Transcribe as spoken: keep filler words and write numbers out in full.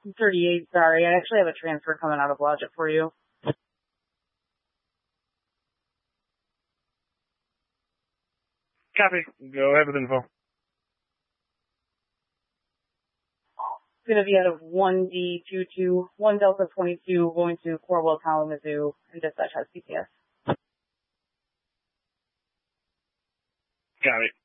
thirty-eight, sorry. I actually have a transfer coming out of Logic for you. Copy. Go ahead with info. It's going to be out of one D two two, one Delta twenty-two, going to Corwell, Kalamazoo, and dispatch has P C S. Got it.